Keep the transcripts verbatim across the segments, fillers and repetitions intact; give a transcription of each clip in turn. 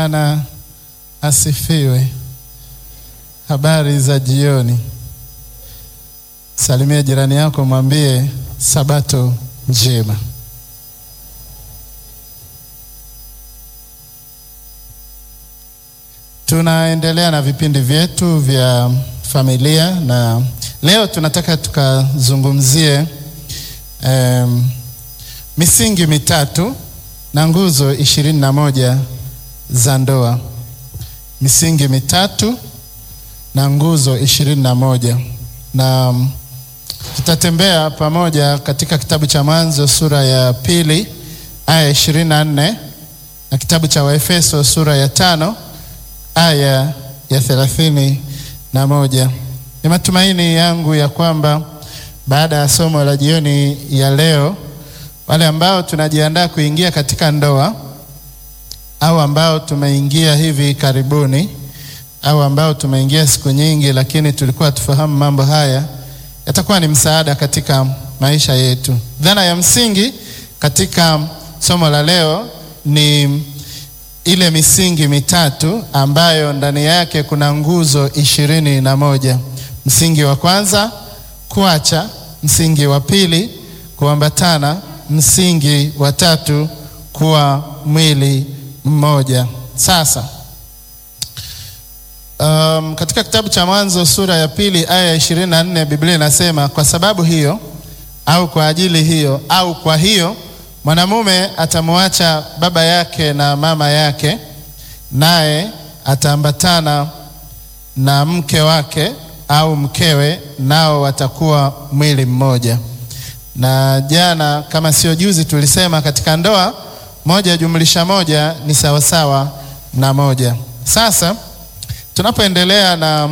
Bwana asifiwe. Habari za jioni. Salimia jirani yako, mwambie Sabato njema. Tunaendelea na vipindi vyetu vya familia, na leo tunataka tukazungumzie um, misingi mitatu na nguzo ishirini na moja za ndoa. Misingi mitatu na nguzo ishirini na moja, na um, tutatembea pamoja katika kitabu cha Mwanzo sura ya pili aya ishirini na nne na kitabu cha Waefeso sura ya tano aya ya thelathini na moja. Ni matumaini yangu ya kwamba baada ya somo la jioni ya leo, wale ambao tunajiandaa kuingia katika ndoa au ambao tumeingia hivi karibuni au ambao tumeingia siku nyingi lakini tulikuwa tufahamu mambo haya, yatakuwa ni msaada katika maisha yetu. Dhana ya msingi katika somo la leo ni ile misingi mitatu ambayo ndani yake kuna nguzo ishirini na moja. Msingi wa kwanza, kuacha. Msingi wa pili, kuambatana. Msingi wa tatu, kuwa mwili mmoja. Sasa um, katika kitabu cha Mwanzo sura ya pili aya ishirini na nne Biblia inasema, kwa sababu hiyo au kwa ajili hiyo au kwa hiyo mwanamume atamwacha baba yake na mama yake, naye ataambatana na mke wake au mkewe, nao watakuwa mwili mmoja. Na jana kama sio juzi tulisema katika ndoa moja jumlisha moja ni sawasawa na moja. Sasa tunapoendelea na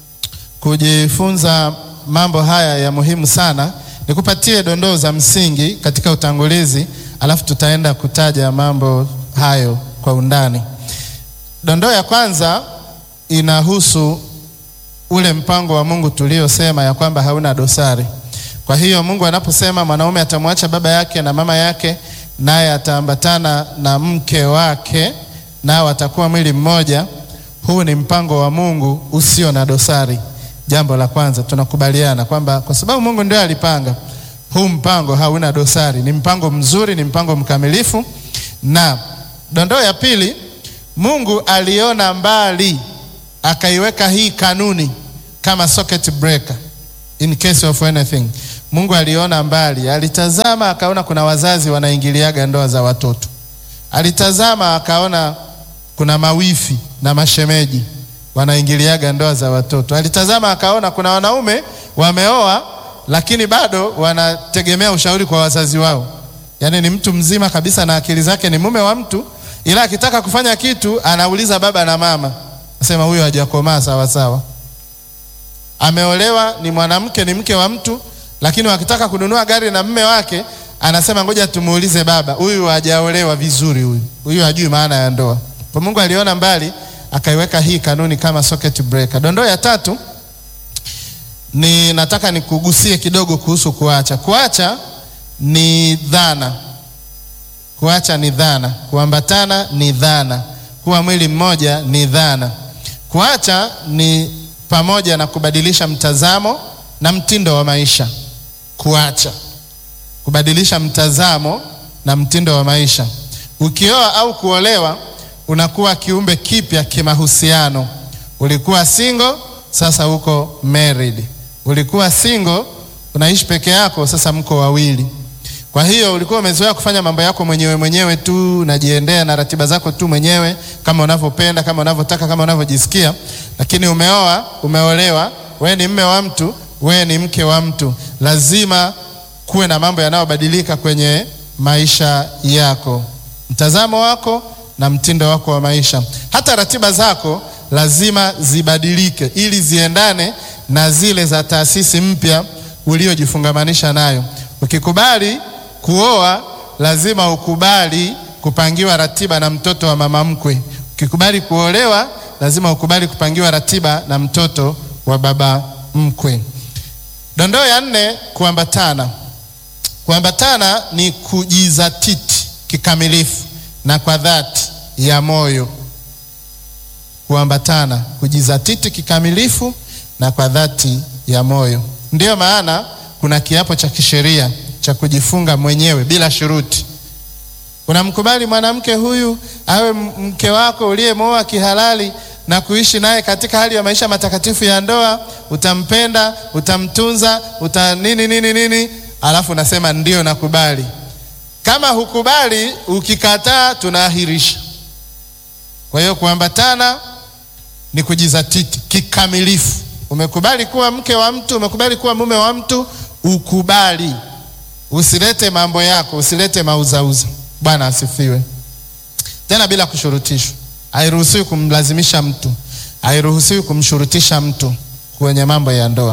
kujifunza mambo haya ya muhimu sana, nikupatie dondoo za msingi katika utangulizi, alafu tutaenda kutaja mambo hayo kwa undani. Dondoo ya kwanza inahusu ule mpango wa Mungu tuliosema ya kwamba hauna dosari. Kwa hiyo Mungu anaposema mwanaume atamwacha baba yake na mama yake, naye ataambatana na mke wake, nao watakuwa mwili mmoja, huu ni mpango wa Mungu usio na dosari. Jambo la kwanza tunakubaliana kwamba kwa sababu Mungu ndiye alipanga, huu mpango hauna dosari, ni mpango mzuri, ni mpango mkamilifu. Na dondoo ya pili, Mungu aliona mbali akaiweka hii kanuni kama socket breaker in case of anything. Mungu aliona mbali, alitazama akaona kuna wazazi wanaingiliaga ndoa za watoto. Alitazama akaona kuna mawifi na mashemeji wanaingiliaga ndoa za watoto. Alitazama akaona kuna wanaume wameoa lakini bado wanategemea ushauri kwa wazazi wao. Yaani ni mtu mzima kabisa na akili zake ni mume wa mtu, ila akitaka kufanya kitu anauliza baba na mama. Nasema huyo hajakomaa sawa sawa. Ameolewa, ni mwanamke, ni mke wa mtu, lakini wakitaka kununua gari na mume wake anasema ngoja tumuulize baba. Huyu hajaolewa vizuri, huyu. Huyu hajui maana ya ndoa. Kwa Mungu aliona mbali akaiweka hii kanuni kama socket breaker. Dondoo ya tatu ni nataka nikugusie kidogo kuhusu kuacha. Kuacha ni dhana. Kuacha ni dhana. Kuambatana ni dhana. Kuwa mwili mmoja ni dhana. Kuacha ni pamoja na kubadilisha mtazamo na mtindo wa maisha. Kuacha, kubadilisha mtazamo na mtindo wa maisha. Ukioa au kuolewa unakuwa kiumbe kipya kimahusiano. Ulikuwa single, sasa uko married. Ulikuwa single, unaishi peke yako, sasa mko wawili. Kwa hiyo ulikuwa umezoea kufanya mambo yako mwenyewe mwenyewe tu, unajiendea na ratiba zako tu mwenyewe kama unavyopenda, kama unavyotaka, kama unavyojisikia. Lakini umeoa, umeolewa, wewe ni mume wa mtu, wewe ni mke wa mtu. Lazima kuwe na mambo yanayobadilika kwenye maisha yako. Mtazamo wako na mtindo wako wa maisha. Hata ratiba zako lazima zibadilike ili ziendane na zile za taasisi mpya uliojifungamanisha nayo. Ukikubali kuoa, lazima ukubali kupangiwa ratiba na mtoto wa mama mkwe. Ukikubali kuolewa, lazima ukubali kupangiwa ratiba na mtoto wa baba mkwe. Dondoo ya nne, kuambatana. Kuambatana ni kujizatiti kikamilifu na kwa dhati ya moyo. kuambatana, kujizatiti kikamilifu na kwa dhati ya moyo. Ndiyo maana kuna kiapo cha kisheria cha kujifunga mwenyewe bila shuruti. Unamkubali mwanamke huyu awe mke wako uliyemwoa kihalali na kuishi naye katika hali ya maisha matakatifu ya ndoa, utampenda, utamtunza, uta nini nini nini, alafu unasema ndio nakubali. Kama hukubali, ukikataa, tunaahirisha. Kwa hiyo kuambatana ni kujizatiti kikamilifu. Umekubali kuwa mke wa mtu, umekubali kuwa mume wa mtu, ukubali. Usilete mambo yako, usilete mauzauza. Bwana asifiwe. Tena bila kushurutishwa. Hairuhusiwi kumlazimisha mtu, hairuhusiwi kumshurutisha mtu kwenye mambo ya ndoa.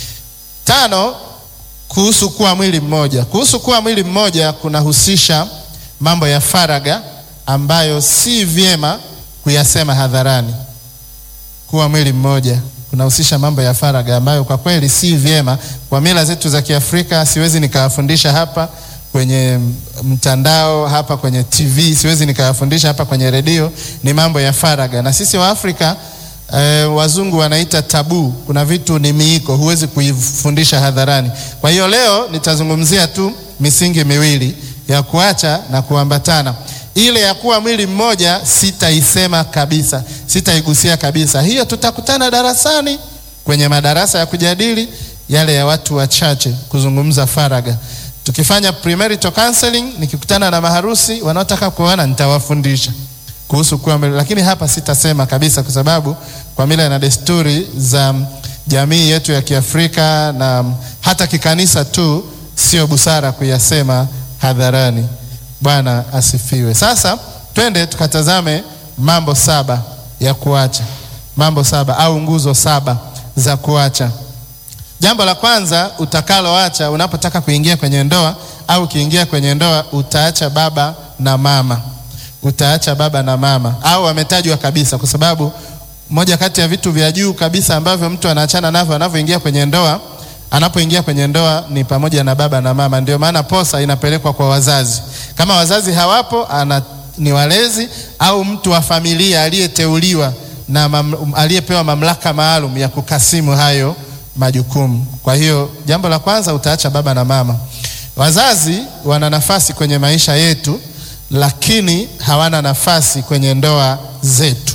Tano, kuhusu kuwa mwili mmoja. Kuhusu kuwa mwili mmoja kunahusisha mambo ya faraga ambayo si vyema kuyasema hadharani. Kuwa mwili mmoja kunahusisha mambo ya faraga ambayo kwa kweli si vyema. Kwa mila zetu za Kiafrika siwezi nikawafundisha hapa kwenye mtandao, hapa kwenye T V, siwezi nikawafundisha hapa kwenye redio. Ni mambo ya faraga, na sisi wa Afrika e, wazungu wanaita tabu. Kuna vitu ni miiko, huwezi kuifundisha hadharani. Kwa hiyo leo nitazungumzia tu misingi miwili ya kuacha na kuambatana. Ile ya kuwa mwili mmoja sitaisema kabisa, sitaigusia kabisa. Hiyo tutakutana darasani, kwenye madarasa ya kujadili yale ya watu wachache, kuzungumza faraga. Tukifanya premarital counseling, nikikutana na maharusi wanaotaka kuoana, nitawafundisha kuhusu kuwa mwili. Lakini hapa sitasema kabisa, kwa sababu kwa mila na desturi za jamii yetu ya Kiafrika na hata kikanisa tu, sio busara kuyasema hadharani. Bwana asifiwe. Sasa twende tukatazame mambo saba ya kuacha. Mambo saba au nguzo saba za kuacha. Jambo la kwanza utakaloacha unapotaka kuingia kwenye ndoa, au kiingia kwenye ndoa, utaacha baba na mama. Utaacha baba na mama, au wametajwa kabisa, kwa sababu moja kati ya vitu vya juu kabisa ambavyo mtu anaachana navyo anapoingia kwenye ndoa, anapoingia kwenye ndoa ni pamoja na baba na mama. Ndio maana posa inapelekwa kwa wazazi. Kama wazazi hawapo, ana, ni walezi au mtu wa familia aliyeteuliwa na mam, aliyepewa mamlaka maalum ya kukasimu hayo majukumu. Kwa hiyo jambo la kwanza utaacha baba na mama. Wazazi wana nafasi kwenye maisha yetu, lakini hawana nafasi kwenye ndoa zetu.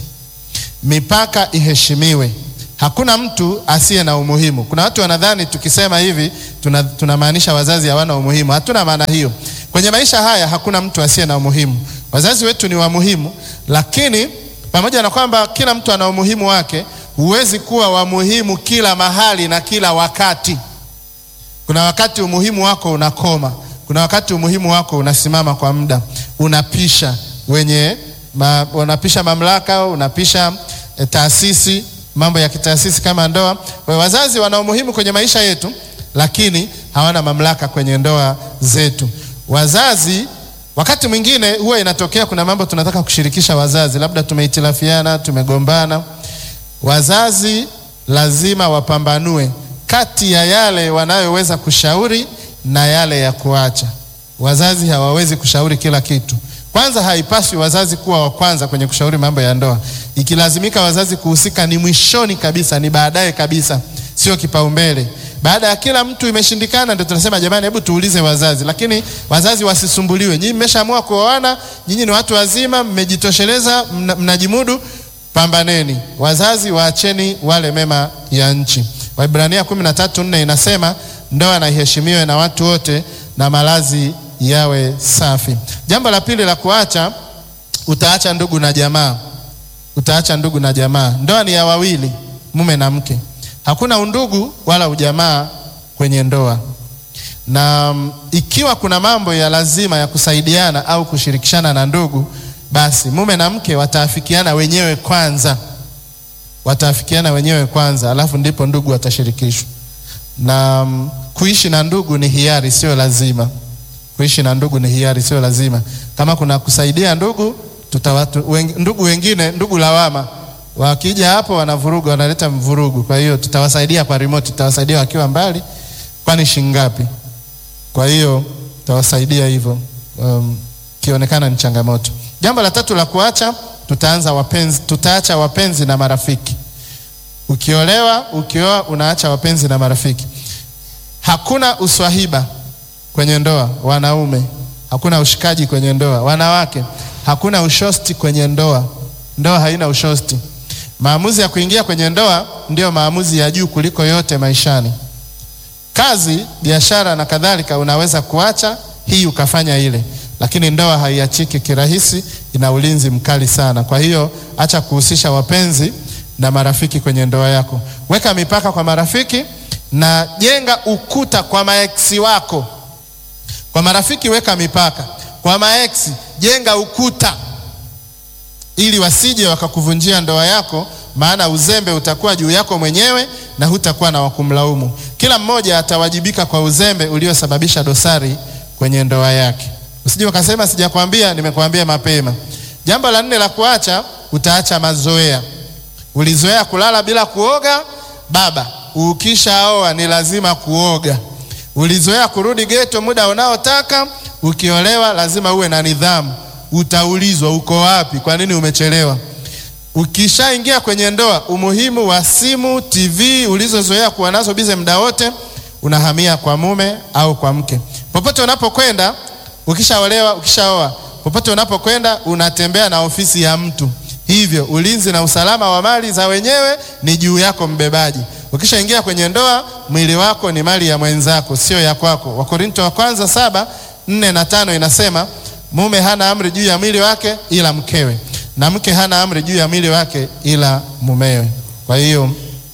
Mipaka iheshimiwe. Hakuna mtu asiye na umuhimu. Kuna watu wanadhani tukisema hivi tunamaanisha tuna wazazi hawana umuhimu. Hatuna maana hiyo. Kwenye maisha haya hakuna mtu asiye na umuhimu. Wazazi wetu ni wa muhimu, lakini pamoja na kwamba kila mtu ana umuhimu wake, huwezi kuwa wa muhimu kila mahali na kila wakati. Kuna wakati umuhimu wako unakoma. Kuna wakati umuhimu wako unasimama kwa muda. Unapisha wenye ma, unapisha mamlaka, unapisha e, taasisi, mambo ya kitaasisi kama ndoa. Kwa wazazi wana umuhimu kwenye maisha yetu, lakini hawana mamlaka kwenye ndoa zetu. Wazazi wakati mwingine huwa inatokea kuna mambo tunataka kushirikisha wazazi, labda tumehitilafiana, tumegombana. Wazazi lazima wapambanue kati ya yale wanayoweza kushauri na yale ya kuacha. Wazazi hawawezi kushauri kila kitu. Kwanza haipaswi wazazi kuwa wa kwanza kwenye kushauri mambo ya ndoa. Ikilazimika wazazi kuhusika ni mwishoni kabisa, ni baadaye kabisa, sio kipaumbele. Baada ya kila mtu imeshindikana ndio tunasema jamani hebu tuulize wazazi. Lakini wazazi wasisumbuliwe. Nyinyi mmeshaamua kuoana, nyinyi ni watu wazima, mmejitosheleza, mnajimudu, pambaneni. Wazazi waacheni wale mema ya nchi. Waebrania kumi na tatu nne inasema ndoa na iheshimiwe na watu wote na malazi yawe safi. Jambo la pili la kuacha, utaacha ndugu na jamaa. Utaacha ndugu na jamaa. Ndoa ni ya wawili, mume na mke. Hakuna undugu wala ujamaa kwenye ndoa. Na ikiwa kuna mambo ya lazima ya kusaidiana au kushirikishana na ndugu, basi mume na mke wataafikiana wenyewe kwanza. Wataafikiana wenyewe kwanza, alafu ndipo ndugu watashirikishwa. Na um, kuishi na ndugu ni hiari, sio lazima. Kuishi na ndugu ni hiari, sio lazima. Kama kuna kusaidia ndugu, tutawatu, wen, ndugu wengine, ndugu lawama, wakija hapo wanavuruga, wanaleta mvurugu. Kwa hiyo tutawasaidia kwa remote, tutawasaidia wakiwa mbali, kwani shingapi. Kwa hiyo tutawasaidia hivyo, um, kionekana ni changamoto. Jambo la tatu la kuacha, tutaanza wapenzi, tutaacha wapenzi na marafiki. Ukiolewa, ukioa, unaacha wapenzi na marafiki. Hakuna uswahiba kwenye ndoa, wanaume. Hakuna ushikaji kwenye ndoa, wanawake. Hakuna ushosti kwenye ndoa. Ndoa haina ushosti. Maamuzi ya kuingia kwenye ndoa ndio maamuzi ya juu kuliko yote maishani. Kazi, biashara na kadhalika unaweza kuacha hii ukafanya ile, lakini ndoa haiachiki kirahisi, ina ulinzi mkali sana. Kwa hiyo acha kuhusisha wapenzi na marafiki kwenye ndoa yako. Weka mipaka kwa marafiki na jenga ukuta kwa maeksi wako. Kwa marafiki weka mipaka, kwa maeksi jenga ukuta ili wasije wakakuvunjia ndoa yako, maana uzembe utakuwa juu yako mwenyewe na hutakuwa na wakumlaumu. Kila mmoja atawajibika kwa uzembe uliosababisha dosari kwenye ndoa yake. Usije ukasema sijakwambia, nimekuambia mapema. Jambo la nne la kuacha, utaacha mazoea. Ulizoea kulala bila kuoga, baba, ukishaoa ni lazima kuoga. Ulizoea kurudi geto muda unaotaka, ukiolewa lazima uwe na nidhamu. Utaulizwa uko wapi, kwa nini umechelewa. Ukishaingia kwenye ndoa, umuhimu wa simu, T V ulizozoea kuwa nazo bize muda wote, unahamia kwa mume au kwa mke. Popote unapokwenda, ukishaolewa, ukishaoa, popote unapokwenda unatembea na ofisi ya mtu. Hivyo ulinzi na usalama wa mali za wenyewe ni juu yako mbebaji. Ukishaingia kwenye ndoa, mwili wako ni mali ya mwenzako, sio ya kwako. Wakorintho wa kwanza saba, nne na tano inasema, mume hana amri juu ya mwili wake ila mkewe, na mke hana amri juu ya mwili wake ila mumewe. Kwa hiyo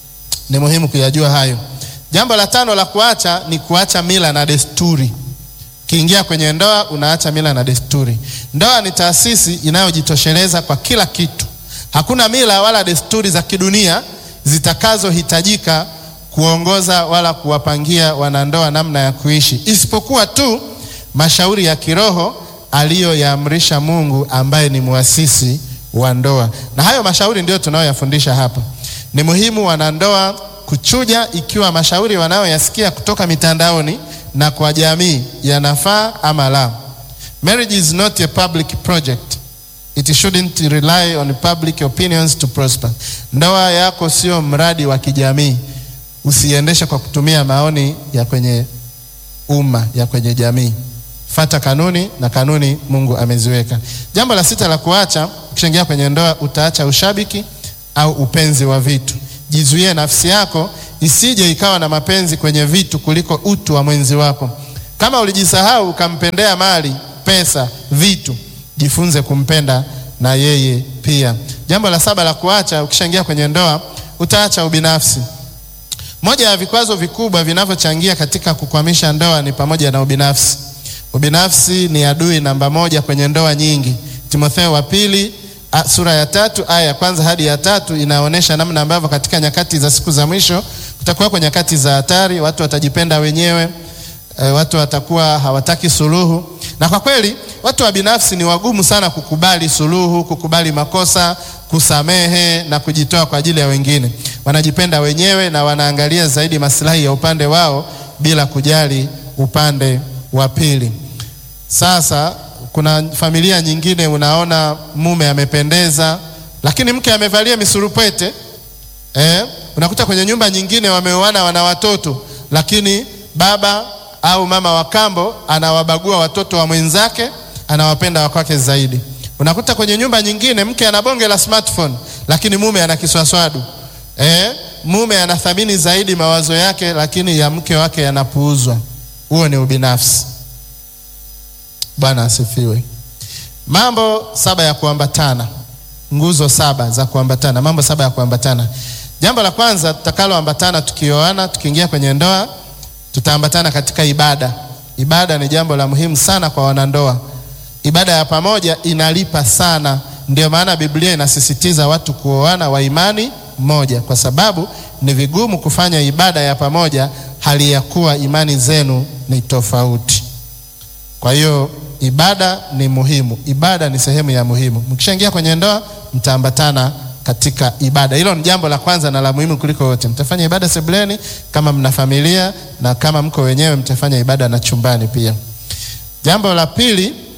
ni muhimu kuyajua hayo. Jambo la tano la kuacha ni kuacha mila na desturi. Kiingia kwenye ndoa unaacha mila na desturi. Ndoa ni taasisi inayojitosheleza kwa kila kitu. Hakuna mila wala desturi za kidunia zitakazohitajika kuongoza wala kuwapangia wanandoa namna ya kuishi, isipokuwa tu mashauri ya kiroho aliyoyaamrisha Mungu ambaye ni muasisi wa ndoa. Na hayo mashauri ndio tunayoyafundisha hapa. Ni muhimu wanandoa kuchuja ikiwa mashauri wanayoyasikia kutoka mitandaoni na kwa jamii yanafaa ama la. Marriage is not a public project. It shouldn't rely on public opinions to prosper. Ndoa yako sio mradi wa kijamii. Usiendeshe kwa kutumia maoni ya kwenye umma, ya kwenye jamii. Fata kanuni, na kanuni Mungu ameziweka. Jambo la sita la kuacha, ukishaingia kwenye ndoa utaacha ushabiki au upenzi wa vitu. Jizuie nafsi yako isije ikawa na mapenzi kwenye vitu kuliko utu wa mwenzi wako. Kama ulijisahau ukampendea mali, pesa, vitu, jifunze kumpenda na yeye pia. Jambo la saba la kuacha, ukishaingia kwenye ndoa utaacha ubinafsi. Moja ya vikwazo vikubwa vinavyochangia katika kukwamisha ndoa ni pamoja na ubinafsi. Ubinafsi ni adui namba moja kwenye ndoa nyingi. Timotheo wa pili sura ya tatu aya ya kwanza hadi ya tatu inaonyesha namna ambavyo katika nyakati za siku za mwisho kutakuwa kwa nyakati za hatari. Watu watajipenda wenyewe, e, watu watakuwa hawataki suluhu. Na kwa kweli watu wa binafsi ni wagumu sana kukubali suluhu, kukubali makosa, kusamehe na kujitoa kwa ajili ya wengine. Wanajipenda wenyewe na wanaangalia zaidi maslahi ya upande wao bila kujali upande wa pili. Sasa kuna familia nyingine unaona mume amependeza lakini mke amevalia misurupwete. Eh, unakuta kwenye nyumba nyingine wameoana, wana watoto, lakini baba au mama wa kambo anawabagua watoto wa mwenzake, anawapenda wa kwake zaidi. Unakuta kwenye nyumba nyingine mke ana bonge la smartphone lakini mume ana kiswaswadu. Eh, mume anathamini zaidi mawazo yake lakini ya mke wake yanapuuzwa. Huo ni ubinafsi. Bwana asifiwe. Mambo saba ya kuambatana. Nguzo saba za kuambatana. Mambo saba ya kuambatana. Jambo la kwanza tutakaloambatana tukioana, tukiingia kwenye ndoa, tutaambatana katika ibada. Ibada ni jambo la muhimu sana kwa wanandoa. Ibada ya pamoja inalipa sana. Ndio maana Biblia inasisitiza watu kuoana wa imani moja, kwa sababu ni vigumu kufanya ibada ya pamoja hali ya kuwa imani zenu ni tofauti. Kwa hiyo ibada ni muhimu. Ibada ni sehemu ya muhimu. Mkishaingia kwenye ndoa mtaambatana katika ibada. Hilo ni jambo la kwanza na la muhimu kuliko yote. Mtafanya ibada sebuleni kama mna familia, na kama mko wenyewe mtafanya ibada na chumbani pia. Jambo la pili,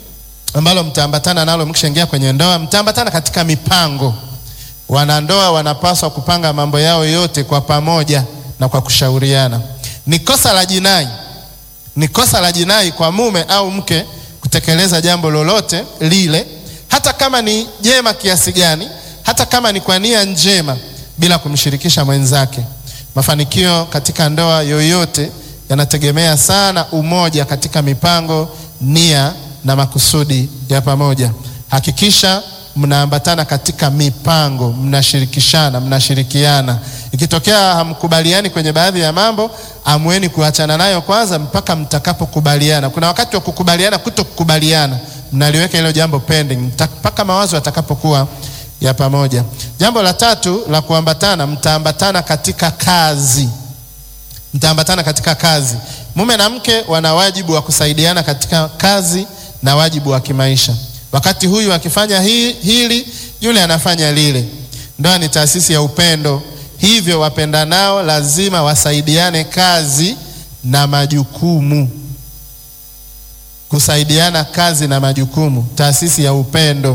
ambalo mtaambatana nalo mkishaingia kwenye ndoa. Mtaambatana katika mipango. Wanandoa wanapaswa kupanga mambo yao yote kwa pamoja na kwa kushauriana. Ni kosa la jinai, ni kosa la jinai kwa mume au mke kutekeleza jambo lolote lile, hata kama ni jema kiasi gani, hata kama ni kwa nia njema, bila kumshirikisha mwenzake. Mafanikio katika ndoa yoyote yanategemea sana umoja katika mipango, nia na makusudi ya pamoja. Hakikisha mnaambatana katika mipango, mnashirikishana, mnashirikiana. Ikitokea hamkubaliani kwenye baadhi ya mambo, amweni kuachana nayo kwanza mpaka mtakapokubaliana. Kuna wakati wa kukubaliana, kutokukubaliana, mnaliweka hilo jambo pending mpaka mawazo yatakapokuwa ya pamoja. Jambo la tatu la kuambatana, mtaambatana katika kazi. Mtaambatana katika kazi. Mume na mke wana wajibu wa kusaidiana katika kazi na wajibu wa kimaisha. Wakati huyu akifanya hii, hili, yule anafanya lile. Ndoa ni taasisi ya upendo, hivyo wapendanao lazima wasaidiane kazi na majukumu. Kusaidiana kazi na majukumu, taasisi ya upendo.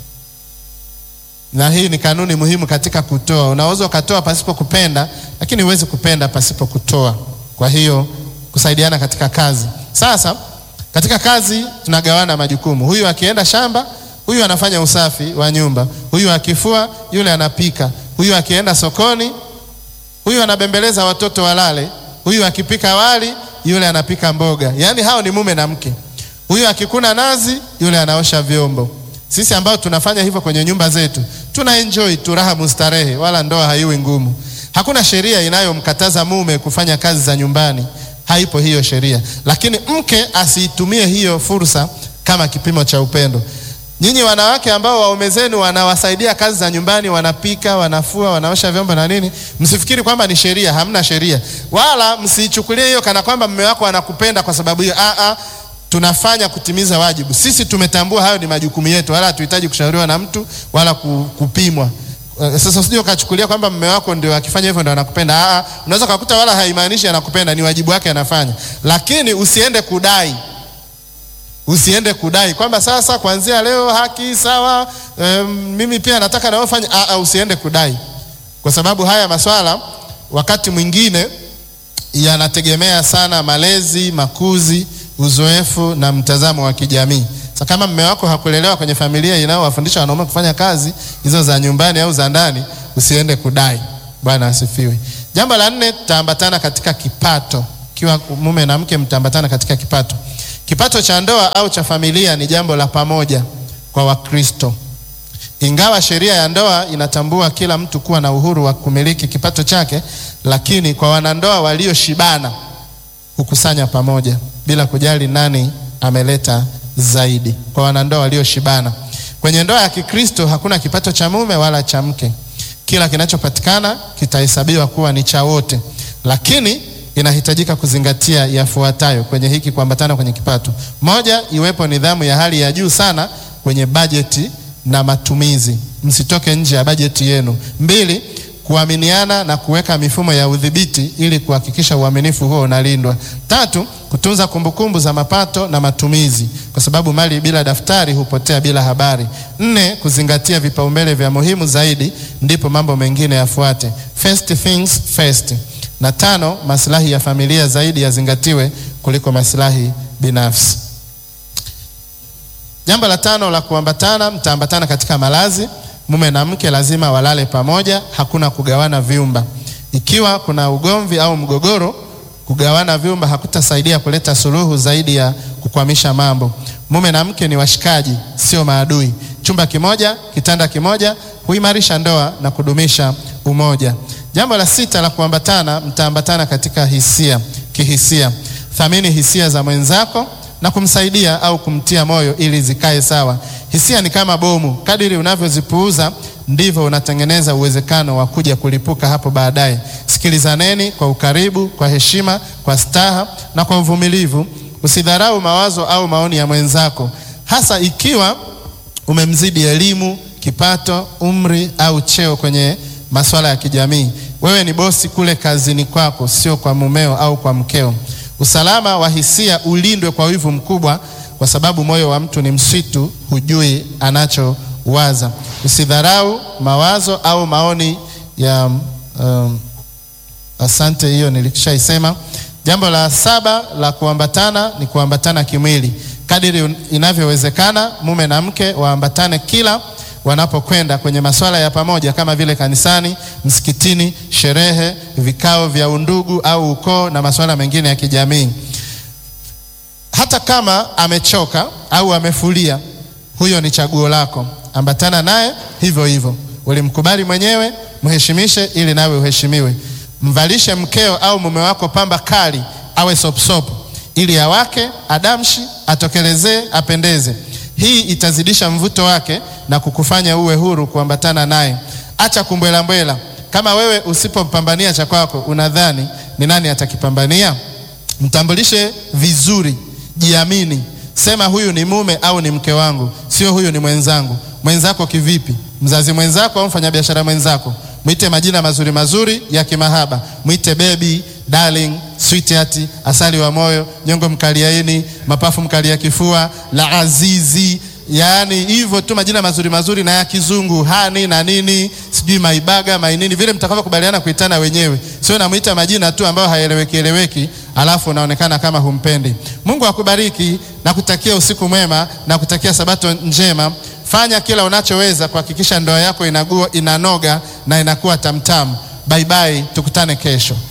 Na hii ni kanuni muhimu katika kutoa. Unaweza ukatoa pasipo kupenda, lakini huwezi kupenda pasipo kutoa. Kwa hiyo kusaidiana katika kazi. Sasa katika kazi tunagawana majukumu. Huyu akienda shamba, huyu anafanya usafi wa nyumba. Huyu akifua, yule anapika. Huyu akienda sokoni, huyu anabembeleza watoto walale. Huyu akipika wali, yule anapika mboga. Yaani hao ni mume na mke. Huyu akikuna nazi, yule anaosha vyombo. Sisi ambao tunafanya hivyo kwenye nyumba zetu, tuna enjoy turaha mustarehe, wala ndoa haiwi ngumu. Hakuna sheria inayomkataza mume kufanya kazi za nyumbani. Haipo hiyo sheria. Lakini mke asiitumie hiyo fursa kama kipimo cha upendo. Nyinyi wanawake ambao waume zenu wanawasaidia kazi za nyumbani, wanapika, wanafua, wanaosha vyombo na nini, msifikiri kwamba ni sheria. Hamna sheria. Wala msichukulie hiyo kana kwamba mume wako anakupenda kwa sababu hiyo. A a tunafanya kutimiza wajibu. Sisi tumetambua hayo ni majukumu yetu, wala hatuhitaji kushauriwa na mtu wala kupimwa. Sasa usije ukachukulia kwamba mume wako ndio akifanya hivyo ndio anakupenda. Ah, unaweza kukuta wala haimaanishi anakupenda, ni wajibu wake anafanya. Lakini usiende kudai. Usiende kudai kwamba sasa kuanzia leo haki sawa, um, mimi pia nataka na ufanye. Ah, usiende kudai. Kwa sababu haya maswala wakati mwingine yanategemea sana malezi, makuzi, uzoefu na mtazamo wa kijamii. Sasa kama mume wako hakulelewa kwenye familia inayowafundisha wanaume kufanya kazi hizo za nyumbani au za ndani, usiende kudai. Bwana asifiwe. Jambo la nne, taambatana katika kipato. Kiwa mume na mke mtaambatana katika kipato. Kipato cha ndoa au cha familia ni jambo la pamoja kwa Wakristo. Ingawa sheria ya ndoa inatambua kila mtu kuwa na uhuru wa kumiliki kipato chake, lakini kwa wanandoa walioshibana hukusanya pamoja bila kujali nani ameleta zaidi. Kwa wanandoa walioshibana. Kwenye ndoa ya Kikristo hakuna kipato cha mume wala cha mke. Kila kinachopatikana kitahesabiwa kuwa ni cha wote. Lakini inahitajika kuzingatia yafuatayo kwenye hiki kuambatana kwenye kipato. Moja, iwepo nidhamu ya hali ya juu sana kwenye bajeti na matumizi. Msitoke nje ya bajeti yenu. Mbili, kuaminiana na kuweka mifumo ya udhibiti ili kuhakikisha uaminifu huo unalindwa. Tatu, kutunza kumbukumbu za mapato na matumizi, kwa sababu mali bila daftari hupotea bila habari. Nne, kuzingatia vipaumbele vya muhimu zaidi, ndipo mambo mengine yafuate. First things first. Na tano, maslahi ya familia zaidi yazingatiwe kuliko maslahi binafsi. Jambo la tano la kuambatana, mtaambatana katika malazi. Mume na mke lazima walale pamoja, hakuna kugawana vyumba. Ikiwa kuna ugomvi au mgogoro, kugawana vyumba hakutasaidia kuleta suluhu zaidi ya kukwamisha mambo. Mume na mke ni washikaji, sio maadui. Chumba kimoja, kitanda kimoja, huimarisha ndoa na kudumisha umoja. Jambo la sita la kuambatana, mtaambatana katika hisia, kihisia. Thamini hisia za mwenzako na kumsaidia au kumtia moyo ili zikae sawa. Hisia ni kama bomu, kadiri unavyozipuuza ndivyo unatengeneza uwezekano wa kuja kulipuka hapo baadaye. Sikilizaneni kwa ukaribu, kwa heshima, kwa staha na kwa uvumilivu. Usidharau mawazo au maoni ya mwenzako, hasa ikiwa umemzidi elimu, kipato, umri au cheo kwenye masuala ya kijamii. Wewe ni bosi kule kazini kwako, sio kwa mumeo au kwa mkeo. Usalama wa hisia ulindwe kwa wivu mkubwa, kwa sababu moyo wa mtu ni msitu, hujui anachowaza. Usidharau mawazo au maoni ya um, asante, hiyo nilishaisema. Jambo la saba la kuambatana ni kuambatana kimwili. Kadiri inavyowezekana mume na mke waambatane kila wanapokwenda kwenye masuala ya pamoja kama vile kanisani, msikitini, sherehe, vikao vya undugu au ukoo na masuala mengine ya kijamii. Hata kama amechoka au amefulia, huyo ni chaguo lako. Ambatana naye hivyo hivyo. Ulimkubali mwenyewe, mheshimishe ili nawe uheshimiwe. Mvalishe mkeo au mume wako pamba kali, awe sopsopo, ili awake, adamshi, atokelezee, apendeze. Hii itazidisha mvuto wake na kukufanya uwe huru kuambatana naye. Acha kumbwela mbwela. Kama wewe usipompambania cha kwako, unadhani ni nani atakipambania? Mtambulishe vizuri, jiamini. Sema huyu ni mume au ni mke wangu, sio huyu ni mwenzangu. Mwenzako kivipi? Mzazi mwenzako au mfanyabiashara mwenzako? Mwite majina mazuri mazuri ya kimahaba. Mwite baby, darling, sweetheart, asali wa moyo, nyongo mkaliaini, mapafu mkalia kifua, la azizi. Yaani hivyo tu majina mazuri mazuri na ya kizungu, hani na nini, sijui maibaga, mainini, vile mtakavyokubaliana kuitana wenyewe. Sio namuita majina tu ambayo haeleweki eleweki, alafu unaonekana kama humpendi. Mungu akubariki na kutakia usiku mwema na kutakia sabato njema. Fanya kila unachoweza kuhakikisha ndoa yako inagua, inanoga na inakuwa tamtamu. Bye bye, tukutane kesho.